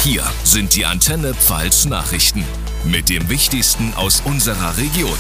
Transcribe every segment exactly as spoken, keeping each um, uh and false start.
Hier sind die Antenne Pfalz Nachrichten mit dem Wichtigsten aus unserer Region.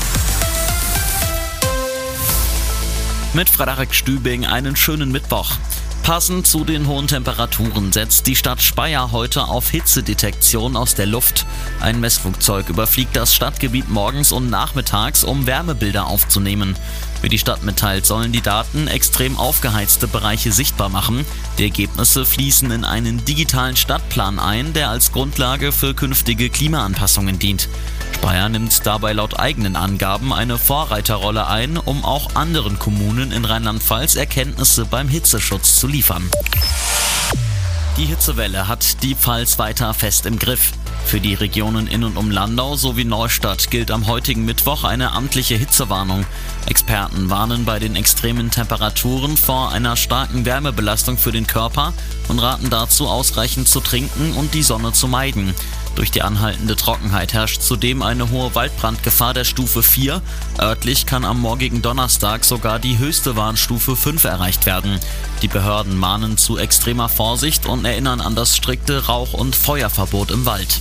Mit Frederik Stübing einen schönen Mittwoch. Passend zu den hohen Temperaturen setzt die Stadt Speyer heute auf Hitzedetektion aus der Luft. Ein Messflugzeug überfliegt das Stadtgebiet morgens und nachmittags, um Wärmebilder aufzunehmen. Wie die Stadt mitteilt, sollen die Daten extrem aufgeheizte Bereiche sichtbar machen. Die Ergebnisse fließen in einen digitalen Stadtplan ein, der als Grundlage für künftige Klimaanpassungen dient. Speyer nimmt dabei laut eigenen Angaben eine Vorreiterrolle ein, um auch anderen Kommunen in Rheinland-Pfalz Erkenntnisse beim Hitzeschutz zu liefern. Die Hitzewelle hat die Pfalz weiter fest im Griff. Für die Regionen in und um Landau sowie Neustadt gilt am heutigen Mittwoch eine amtliche Hitzewarnung. Experten warnen bei den extremen Temperaturen vor einer starken Wärmebelastung für den Körper und raten dazu, ausreichend zu trinken und die Sonne zu meiden. Durch die anhaltende Trockenheit herrscht zudem eine hohe Waldbrandgefahr der Stufe vier. Örtlich kann am morgigen Donnerstag sogar die höchste Warnstufe fünf erreicht werden. Die Behörden mahnen zu extremer Vorsicht und erinnern an das strikte Rauch- und Feuerverbot im Wald.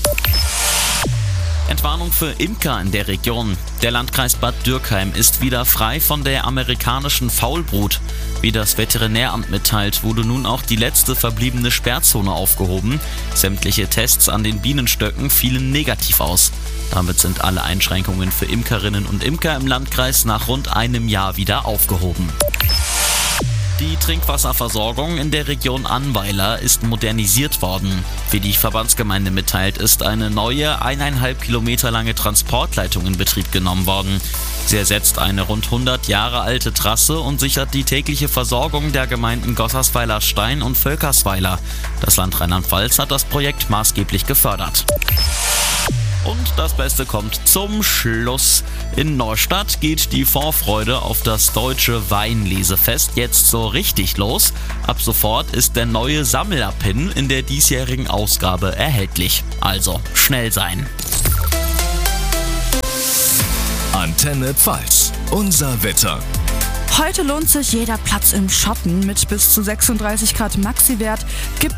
Entwarnung für Imker in der Region. Der Landkreis Bad Dürkheim ist wieder frei von der amerikanischen Faulbrut. Wie das Veterinäramt mitteilt, wurde nun auch die letzte verbliebene Sperrzone aufgehoben. Sämtliche Tests an den Bienenstöcken fielen negativ aus. Damit sind alle Einschränkungen für Imkerinnen und Imker im Landkreis nach rund einem Jahr wieder aufgehoben. Die Trinkwasserversorgung in der Region Annweiler ist modernisiert worden. Wie die Verbandsgemeinde mitteilt, ist eine neue, eineinhalb Kilometer lange Transportleitung in Betrieb genommen worden. Sie ersetzt eine rund hundert Jahre alte Trasse und sichert die tägliche Versorgung der Gemeinden Gossersweiler-Stein und Völkersweiler. Das Land Rheinland-Pfalz hat das Projekt maßgeblich gefördert. Und das Beste kommt zum Schluss. In Neustadt geht die Vorfreude auf das deutsche Weinlesefest jetzt so richtig los. Ab sofort ist der neue Sammlerpin in der diesjährigen Ausgabe erhältlich. Also schnell sein. Antenne Pfalz, unser Wetter. Heute lohnt sich jeder Platz im Schatten mit bis zu sechsunddreißig Grad Maxiwert. Gibt